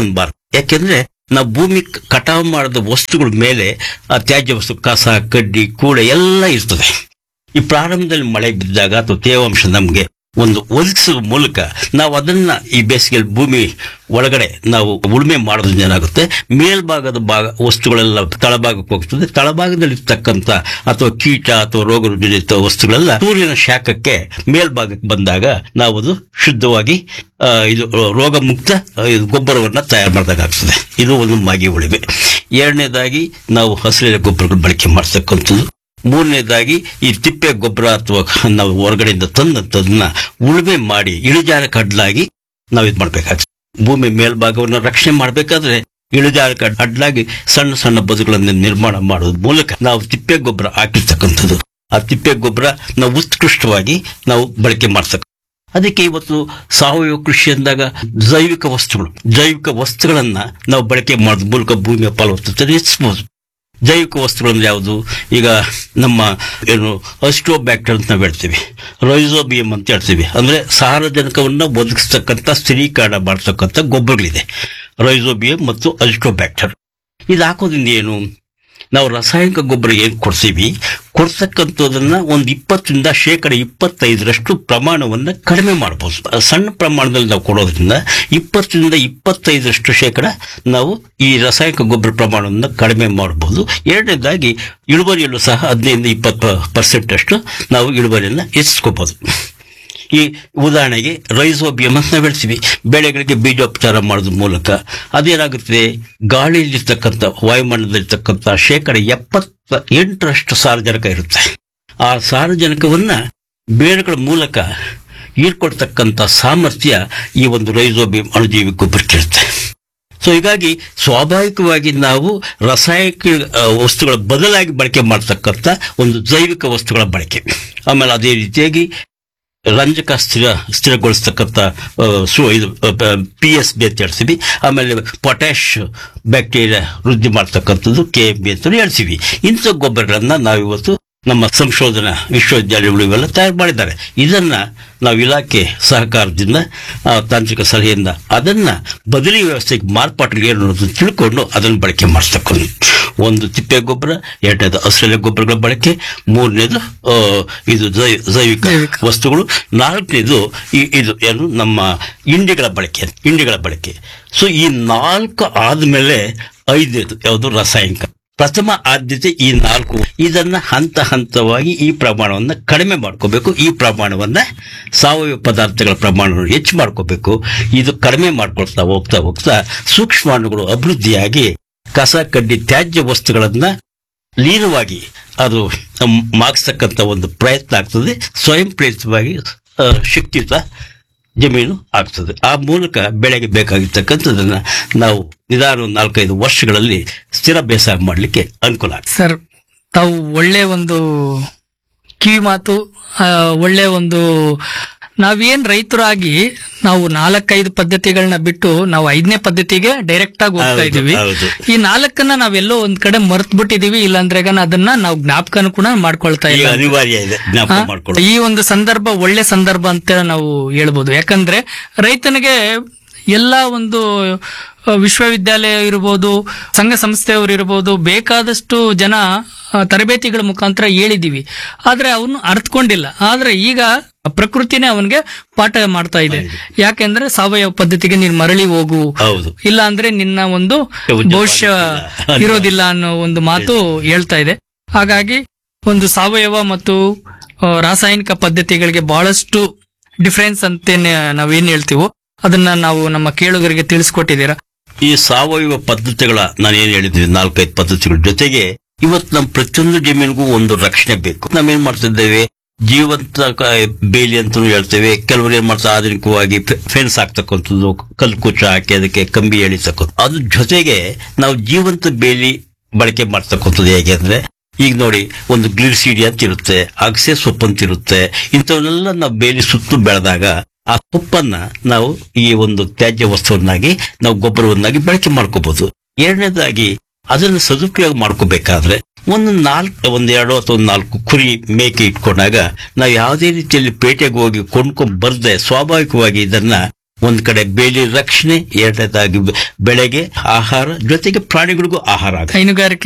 ಯಾಕೆಂದ್ರೆ ನಾವು ಭೂಮಿ ಕಟಾವು ಮಾಡಿದ ವಸ್ತುಗಳ ಮೇಲೆ ಆ ತ್ಯಾಜ್ಯ ವಸ್ತು ಕಸ ಕಡ್ಡಿ ಕೂಳೆ ಎಲ್ಲ ಇರ್ತದೆ. ಈ ಪ್ರಾರಂಭದಲ್ಲಿ ಮಳೆ ಬಿದ್ದಾಗ ಅಥವಾ ತೇವಾಂಶ ನಮಗೆ ಒಂದು ಒದಗಿಸುವ ಮೂಲಕ ನಾವು ಅದನ್ನ ಈ ಬೇಸಿಗೆಯಲ್ಲಿ ಭೂಮಿ ಒಳಗಡೆ ನಾವು ಉಳುಮೆ ಮಾಡೋದ್ರಿಂದ ಏನಾಗುತ್ತೆ, ಮೇಲ್ಭಾಗದ ಭಾಗ ವಸ್ತುಗಳೆಲ್ಲ ತಳಭಾಗಕ್ಕೆ ಹೋಗ್ತದೆ. ತಳಭಾಗದಲ್ಲಿ ಇರ್ತಕ್ಕಂಥ ಅಥವಾ ಕೀಟ ಅಥವಾ ರೋಗ ರುಜಿನಿತ ವಸ್ತುಗಳೆಲ್ಲ ಸೂರ್ಯನ ಶಾಖಕ್ಕೆ ಮೇಲ್ಭಾಗಕ್ಕೆ ಬಂದಾಗ ನಾವು ಅದು ಶುದ್ಧವಾಗಿ ಆ, ಇದು ರೋಗ ಮುಕ್ತ ಗೊಬ್ಬರವನ್ನ ತಯಾರು ಮಾಡಿದಾಗ ಆಗ್ತದೆ. ಇದು ಒಂದು ಮಾಗಿ ಉಳಿವೆ. ಎರಡನೇದಾಗಿ ನಾವು ಹಸಿರೆಲೆ ಗೊಬ್ಬರಗಳು ಬಳಕೆ ಮಾಡ್ತಕ್ಕಂಥದ್ದು. ಮೂರನೇದಾಗಿ ಈ ತಿಪ್ಪೆ ಗೊಬ್ಬರ ಅಥವಾ ನಾವು ಹೊರಗಡೆಯಿಂದ ತಂದಂಥದನ್ನ ಉಳುಮೆ ಮಾಡಿ ಇಳಿಜಾರ ಕಡ್ಲಾಗಿ ನಾವು ಇದು ಮಾಡ್ಬೇಕಾಗ್ತದೆ. ಭೂಮಿ ಮೇಲ್ಭಾಗವನ್ನು ರಕ್ಷಣೆ ಮಾಡಬೇಕಾದ್ರೆ ಇಳಿಜಾರ ಅಡ್ಲಾಗಿ ಸಣ್ಣ ಸಣ್ಣ ಬದುಗಳನ್ನು ನಿರ್ಮಾಣ ಮಾಡೋದ್ರ ಮೂಲಕ ನಾವು ತಿಪ್ಪೆ ಗೊಬ್ಬರ ಹಾಕಿರ್ತಕ್ಕಂಥದ್ದು. ಆ ತಿಪ್ಪೆ ಗೊಬ್ಬರ ನಾವು ಉತ್ಕೃಷ್ಟವಾಗಿ ನಾವು ಬಳಕೆ ಮಾಡ್ತಕ್ಕ. ಅದಕ್ಕೆ ಇವತ್ತು ಸಾವಯವ ಕೃಷಿ ಅಂದಾಗ ಜೈವಿಕ ವಸ್ತುಗಳು ಜೈವಿಕ ವಸ್ತುಗಳನ್ನ ನಾವು ಬಳಕೆ ಮಾಡೋದ್ರ ಮೂಲಕ ಭೂಮಿಯ ಫಲವತ್ತತೆ ಹೆಚ್ಚಿಸಬಹುದು. ಜೈವಿಕ ವಸ್ತುಗಳಂದ್ರೆ ಯಾವುದು? ಈಗ ನಮ್ಮ ಏನು ಅಸ್ಟ್ರೋಬ್ಯಾಕ್ಟರ್ ಅಂತ ನಾವು ಹೇಳ್ತೀವಿ, ರೈಸೋಬಿಯಂ ಅಂತ ಹೇಳ್ತೀವಿ. ಅಂದ್ರೆ ಸಾರಜನಕವನ್ನ ಒದಗಿಸ್ತಕ್ಕಂಥ ಸ್ಥಿರೀಕರಣ ಮಾಡ್ತಕ್ಕಂಥ ಗೊಬ್ಬರಗಳಿದೆ, ರೈಸೋಬಿಯಂ ಮತ್ತು ಅಸ್ಟ್ರೋಬ್ಯಾಕ್ಟರ್. ಇದು ಹಾಕೋದ್ರಿಂದ ಏನು? ನಾವು ರಾಸಾಯನಿಕ ಗೊಬ್ಬರ ಏನ್ ಕೊಡ್ತೀವಿ, ಕೊಡ್ತಕ್ಕಂಥದನ್ನ ಒಂದು ಇಪ್ಪತ್ತರಿಂದ ಶೇಕಡ ಇಪ್ಪತ್ತೈದರಷ್ಟು ಪ್ರಮಾಣವನ್ನ ಕಡಿಮೆ ಮಾಡಬಹುದು. ಸಣ್ಣ ಪ್ರಮಾಣದಲ್ಲಿ ನಾವು ಕೊಡೋದ್ರಿಂದ ಇಪ್ಪತ್ತರಿಂದ ಇಪ್ಪತ್ತೈದರಷ್ಟು ಶೇಕಡ ನಾವು ಈ ರಾಸಾಯನಿಕ ಗೊಬ್ಬರ ಪ್ರಮಾಣವನ್ನು ಕಡಿಮೆ ಮಾಡಬಹುದು. ಎರಡನೇದಾಗಿ ಇಳುವರಿಯಲ್ಲೂ ಸಹ ಹದಿನೈದು ಇಪ್ಪತ್ತು ಪರ್ಸೆಂಟ್ ಅಷ್ಟು ನಾವು ಇಳುವರಿಯನ್ನ ಹೆಚ್ಚಿಸ್ಕೋಬಹುದು. ಈ ಉದಾಹರಣೆಗೆ ರೈಸೋಬಿಯಂ ಅಂತ ನಾವು ಹೇಳ್ತೀವಿ, ಬೆಳೆಗಳಿಗೆ ಬೀಜೋಪಚಾರ ಮಾಡೋದ್ರ ಮೂಲಕ ಅದೇನಾಗುತ್ತದೆ, ಗಾಳಿಯಲ್ಲಿರ್ತಕ್ಕಂಥ ವಾಯುಮಂಡಲದಲ್ಲಿರ್ತಕ್ಕಂಥ ಶೇಕಡ ಎಪ್ಪತ್ತ ಎಂಟರಷ್ಟು ಸಾರಜನಕ ಇರುತ್ತೆ. ಆ ಸಾರಜನಕವನ್ನ ಬೇರುಗಳ ಮೂಲಕ ಹೀರ್ಕೊಡ್ತಕ್ಕಂಥ ಸಾಮರ್ಥ್ಯ ಈ ಒಂದು ರೈಸೋಬಿಯಂ ಅಣುಜೀವಿ ಗೊಬ್ಬರಕ್ಕಿರುತ್ತೆ. ಸೊ ಹೀಗಾಗಿ ಸ್ವಾಭಾವಿಕವಾಗಿ ನಾವು ರಾಸಾಯನಿಕ ವಸ್ತುಗಳ ಬದಲಾಗಿ ಬಳಕೆ ಮಾಡ್ತಕ್ಕಂಥ ಒಂದು ಜೈವಿಕ ವಸ್ತುಗಳ ಬಳಕೆ. ಆಮೇಲೆ ಅದೇ ರೀತಿಯಾಗಿ ರಂಜಕ ಸ್ಥಿರ ಸ್ಥಿರಗೊಳಿಸ್ತಕ್ಕಂಥ ಇದು ಪಿ ಎಸ್ ಬಿ ಅಂತ ಹೇಳ್ತೀವಿ. ಆಮೇಲೆ ಪೊಟ್ಯಾಶ್ ಬ್ಯಾಕ್ಟೀರಿಯಾ ವೃದ್ಧಿ ಮಾಡ್ತಕ್ಕಂಥದ್ದು ಕೆ ಎಂ ಬಿ ಅಂತ ಹೇಳ್ತೀವಿ. ಇಂಥ ಗೊಬ್ಬರಗಳನ್ನ ನಾವಿವತ್ತು ನಮ್ಮ ಸಂಶೋಧನಾ ವಿಶ್ವವಿದ್ಯಾಲಯಗಳು ಇವೆಲ್ಲ ತಯಾರು ಮಾಡಿದ್ದಾರೆ. ಇದನ್ನ ನಾವು ಇಲಾಖೆ ಸಹಕಾರದಿಂದ ತಾಂತ್ರಿಕ ಸಲಹೆಯಿಂದ ಅದನ್ನ ಬದಲಿ ವ್ಯವಸ್ಥೆಗೆ ಮಾರ್ಪಾಟಿಗೆ ಏನು ಅನ್ನೋದನ್ನು ತಿಳ್ಕೊಂಡು ಅದನ್ನು ಬಳಕೆ ಮಾಡ್ತಕ್ಕಂಥ ಒಂದು ತಿಪ್ಪೆ ಗೊಬ್ಬರ, ಎರಡನೇದು ಹಸಿರೆಲೆ ಗೊಬ್ಬರಗಳ ಬಳಕೆ, ಮೂರನೇದು ಇದು ಜೈವಿಕ ವಸ್ತುಗಳು, ನಾಲ್ಕನೇದು ಇದು ಏನು ನಮ್ಮ ಇಂಡಿಗಳ ಬಳಕೆ ಇಂಡಿಗಳ ಬಳಕೆ ಸೊ ಈ ನಾಲ್ಕು ಆದ್ಮೇಲೆ ಐದನೇದು ಯಾವುದು ರಾಸಾಯನಿಕ. ಪ್ರಥಮ ಆದ್ಯತೆ ಈ ನಾಲ್ಕು. ಇದನ್ನ ಹಂತ ಹಂತವಾಗಿ ಈ ಪ್ರಮಾಣವನ್ನ ಕಡಿಮೆ ಮಾಡ್ಕೋಬೇಕು. ಈ ಪ್ರಮಾಣವನ್ನ ಸಾವಯವ ಪದಾರ್ಥಗಳ ಪ್ರಮಾಣವನ್ನು ಹೆಚ್ಚು ಮಾಡ್ಕೋಬೇಕು. ಇದು ಕಡಿಮೆ ಮಾಡ್ಕೊಳ್ತಾ ಹೋಗ್ತಾ ಹೋಗ್ತಾ ಸೂಕ್ಷ್ಮಾಣುಗಳು ಅಭಿವೃದ್ಧಿಯಾಗಿ ಕಸ ಕಡ್ಡಿ ತ್ಯಾಜ್ಯ ವಸ್ತುಗಳನ್ನ ಲೀನವಾಗಿ ಅದು ಮಾಗಿಸ್ತಕ್ಕಂಥ ಒಂದು ಪ್ರಯತ್ನ ಆಗ್ತದೆ. ಸ್ವಯಂ ಪ್ರೇರಿತವಾಗಿ ಶಕ್ತಿಯುತ ಜಮೀನು ಆಗ್ತದೆ. ಆ ಮೂಲಕ ಬೆಳೆಗೆ ಬೇಕಾಗಿರ್ತಕ್ಕಂಥದನ್ನ ನಾವು ನಿಧಾನ ನಾಲ್ಕೈದು ವರ್ಷಗಳಲ್ಲಿ ಸ್ಥಿರ ಬೇಸಾಯ ಮಾಡಲಿಕ್ಕೆ ಅನುಕೂಲ ಆಗ್ತದೆ. ಸರ್, ತಾವು ಒಳ್ಳೆ ಒಂದು ಕಿವಿ ಮಾತು, ಒಳ್ಳೆ ಒಂದು ನಾವೇನ್ ರೈತರಾಗಿ ನಾವು ನಾಲ್ಕೈದು ಪದ್ಧತಿಗಳನ್ನ ಬಿಟ್ಟು ನಾವು ಐದನೇ ಪದ್ಧತಿಗೆ ಡೈರೆಕ್ಟ್ ಆಗಿ ಹೋಗ್ತಾ ಇದೀವಿ. ಈ ನಾಲ್ಕನ್ನ ನಾವೆಲ್ಲೋ ಒಂದ್ ಕಡೆ ಮರ್ತ್ ಬಿಟ್ಟಿದೀವಿ, ಇಲ್ಲಾಂದ್ರೆ ಅದನ್ನ ನಾವು ಜ್ಞಾಪಕನು ಕೂಡ ಮಾಡ್ಕೊಳ್ತಾ ಇಲ್ಲ. ಅನಿವಾರ್ಯ ಇದೆ ಜ್ಞಾಪಕ ಮಾಡ್ಕೊಳ್ಳೋದು. ಈ ಒಂದು ಸಂದರ್ಭ ಒಳ್ಳೆ ಸಂದರ್ಭ ಅಂತ ನಾವು ಹೇಳ್ಬೋದು. ಯಾಕಂದ್ರೆ ರೈತನಿಗೆ ಎಲ್ಲ ಒಂದು ವಿಶ್ವವಿದ್ಯಾಲಯ ಇರ್ಬೋದು, ಸಂಘ ಸಂಸ್ಥೆಯವರು ಇರ್ಬೋದು, ಬೇಕಾದಷ್ಟು ಜನ ತರಬೇತಿಗಳ ಮುಖಾಂತರ ಹೇಳಿದೀವಿ, ಆದ್ರೆ ಅವನು ಅರ್ಥಕೊಂಡಿಲ್ಲ. ಆದ್ರೆ ಈಗ ಪ್ರಕೃತಿನೇ ಅವನಿಗೆ ಪಾಠ ಮಾಡ್ತಾ ಇದೆ. ಯಾಕೆಂದ್ರೆ ಸಾವಯವ ಪದ್ಧತಿಗೆ ನೀನ್ ಮರಳಿ ಹೋಗು, ಇಲ್ಲ ಅಂದ್ರೆ ನಿನ್ನ ಒಂದು ಭವಿಷ್ಯ ಇರೋದಿಲ್ಲ ಅನ್ನೋ ಒಂದು ಮಾತು ಹೇಳ್ತಾ ಇದೆ. ಹಾಗಾಗಿ ಒಂದು ಸಾವಯವ ಮತ್ತು ರಾಸಾಯನಿಕ ಪದ್ಧತಿಗಳಿಗೆ ಬಹಳಷ್ಟು ಡಿಫರೆನ್ಸ್ ಅಂತ ನಾವೇನ್ ಹೇಳ್ತೀವೋ ಅದನ್ನ ನಾವು ನಮ್ಮ ಕೇಳುಗರಿಗೆ ತಿಳಿಸ್ಕೊಟ್ಟಿದ್ದೀರಾ. ಈ ಸಾವಯವ ಪದ್ಧತಿಗಳ ನಾನು ಏನ್ ಹೇಳಿದ್ವಿ, ನಾಲ್ಕೈದು ಪದ್ಧತಿಗಳ ಜೊತೆಗೆ ಇವತ್ತು ನಮ್ಮ ಪ್ರತಿಯೊಂದು ಜಮೀನಿಗೂ ಒಂದು ರಕ್ಷಣೆ ಬೇಕು. ನಾವೇನ್ ಮಾಡ್ತಿದ್ದೇವೆ, ಜೀವಂತ ಬೇಲಿ ಅಂತ ಹೇಳ್ತೇವೆ. ಕೆಲವರು ಏನ್ ಮಾಡ್ತಾರೆ, ಆಧುನಿಕವಾಗಿ ಫೆನ್ಸ್ ಹಾಕ್ತಕ್ಕಂಥದ್ದು, ಕಲ್ಕುಚ ಹಾಕಿ ಅದಕ್ಕೆ ಕಂಬಿ ಎಳಿತಕ್ಕಂಥ. ಅದ್ರ ಜೊತೆಗೆ ನಾವು ಜೀವಂತ ಬೇಲಿ ಬಳಕೆ ಮಾಡ್ತಕ್ಕಂಥದ್ದು ಹೇಗೆ ಅಂದ್ರೆ, ಈಗ ನೋಡಿ, ಒಂದು ಗ್ಲಿರ್ಸಿಡಿ ಅಂತ ಇರುತ್ತೆ, ಅಗಸೆ ಸೊಪ್ಪು ಅಂತ ಇರುತ್ತೆ. ಇಂಥವನ್ನೆಲ್ಲ ನಾವು ಬೇಲಿ ಸುತ್ತು ಬೆಳೆದಾಗ ಆ ಸೊಪ್ಪನ್ನ ನಾವು ಈ ಒಂದು ತ್ಯಾಜ್ಯ ವಸ್ತುವನ್ನಾಗಿ ನಾವು ಗೊಬ್ಬರವನ್ನಾಗಿ ಬಳಕೆ ಮಾಡ್ಕೋಬಹುದು. ಎರಡನೇದಾಗಿ ಅದನ್ನು ಸದುಪಯೋಗ ಮಾಡ್ಕೋಬೇಕಾದ್ರೆ ಒಂದು ನಾಲ್ಕು ಒಂದೆರಡು ಅಥವಾ ಒಂದು ನಾಲ್ಕು ಕುರಿ ಮೇಕೆ ಇಟ್ಕೊಂಡಾಗ ನಾವು ಯಾವುದೇ ರೀತಿಯಲ್ಲಿ ಪೇಟೆಗೆ ಹೋಗಿ ಕೊಂಡ್ಕೊಂಡ್ ಬರ್ದೆ ಸ್ವಾಭಾವಿಕವಾಗಿ ಇದನ್ನ ಒಂದ್ ಕಡೆ ಬೇಲಿ ರಕ್ಷಣೆ, ಎರಡನೇದಾಗಿ ಬೆಳೆಗೆ ಆಹಾರ, ಜೊತೆಗೆ ಪ್ರಾಣಿಗಳಿಗೂ ಆಹಾರ ಆಗುತ್ತೆ. ಹೈನುಗಾರಿಕೆ